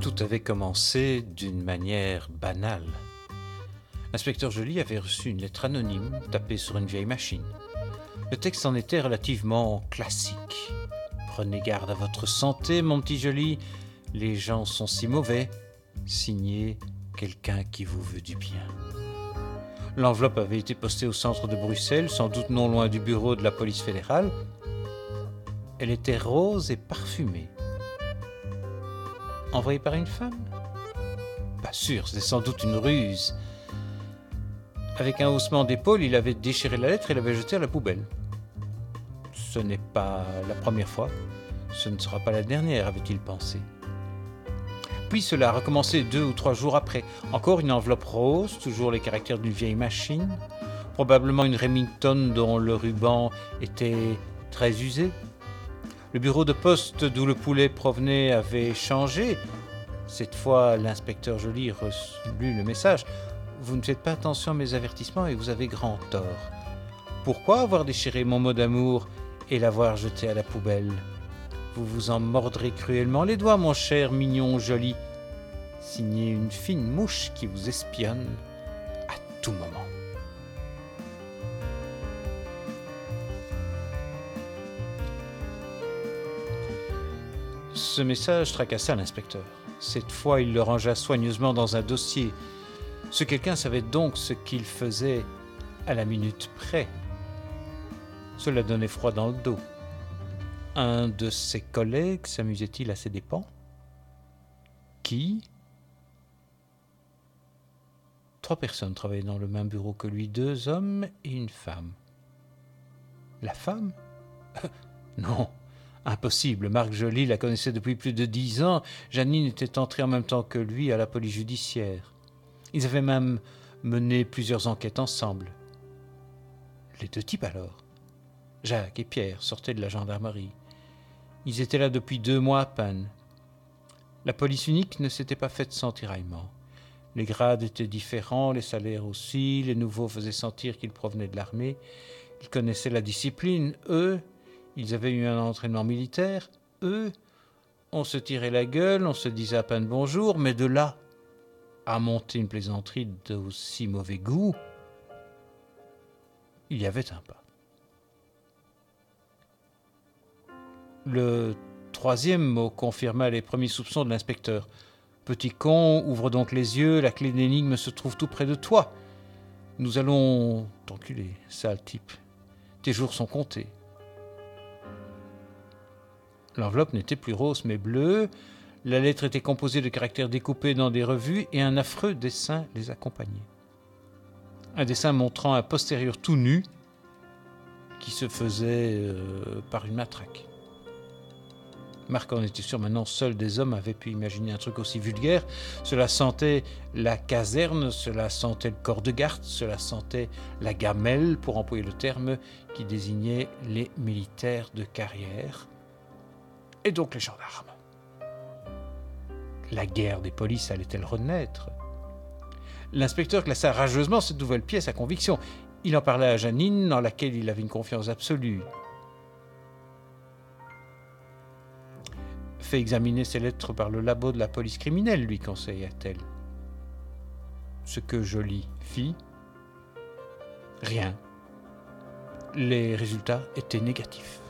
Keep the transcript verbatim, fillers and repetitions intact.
Tout avait commencé d'une manière banale. L'inspecteur Joly avait reçu une lettre anonyme tapée sur une vieille machine. Le texte en était relativement classique. « Prenez garde à votre santé, mon petit Joly. Les gens sont si mauvais. » Signé quelqu'un qui vous veut du bien. L'enveloppe avait été postée au centre de Bruxelles, sans doute non loin du bureau de la police fédérale. Elle était rose et parfumée. Envoyée par une femme ? Pas sûr, c'était sans doute une ruse. Avec un haussement d'épaule, il avait déchiré la lettre et l'avait jetée à la poubelle. Ce n'est pas la première fois, ce ne sera pas la dernière, avait-il pensé. Puis cela a recommencé deux ou trois jours après. Encore une enveloppe rose, toujours les caractères d'une vieille machine, probablement une Remington dont le ruban était très usé. Le bureau de poste d'où le poulet provenait avait changé. Cette fois, l'inspecteur Joly reçut le message. « Vous ne faites pas attention à mes avertissements et vous avez grand tort. Pourquoi avoir déchiré mon mot d'amour et l'avoir jeté à la poubelle ? Vous vous en mordrez cruellement les doigts, mon cher mignon Joly. Signé une fine mouche qui vous espionne à tout moment. » Ce message tracassa l'inspecteur. Cette fois, il le rangea soigneusement dans un dossier. Ce quelqu'un savait donc ce qu'il faisait à la minute près. Cela donnait froid dans le dos. Un de ses collègues s'amusait-il à ses dépens ? Qui ? Trois personnes travaillaient dans le même bureau que lui, deux hommes et une femme. La femme ? Non, impossible. Marc Joly la connaissait depuis plus de dix ans. Janine était entrée en même temps que lui à la police judiciaire. Ils avaient même mené plusieurs enquêtes ensemble. Les deux types alors, Jacques et Pierre, sortaient de la gendarmerie. Ils étaient là depuis deux mois à peine. La police unique ne s'était pas faite sans tiraillement. Les grades étaient différents, les salaires aussi, les nouveaux faisaient sentir qu'ils provenaient de l'armée. Ils connaissaient la discipline, eux, ils avaient eu un entraînement militaire, eux, on se tirait la gueule, on se disait à peine bonjour, mais de là à monter une plaisanterie d'aussi mauvais goût, il y avait un pas. Le troisième mot confirma les premiers soupçons de l'inspecteur. « Petit con, ouvre donc les yeux, la clé d'énigme se trouve tout près de toi. Nous allons t'enculer, sale type. Tes jours sont comptés. » L'enveloppe n'était plus rose mais bleue. La lettre était composée de caractères découpés dans des revues et un affreux dessin les accompagnait. Un dessin montrant un postérieur tout nu qui se faisait euh, par une matraque. Marc en était sûr maintenant, seul des hommes avait pu imaginer un truc aussi vulgaire. Cela sentait la caserne, cela sentait le corps de garde, cela sentait la gamelle, pour employer le terme qui désignait les militaires de carrière, et donc les gendarmes. La guerre des polices allait-elle renaître ? L'inspecteur classa rageusement cette nouvelle pièce à conviction. Il en parla à Janine, dans laquelle il avait une confiance absolue. « Fais examiner ces lettres par le labo de la police criminelle, lui conseilla-t-elle. Ce que Joly fit, rien. Les résultats étaient négatifs.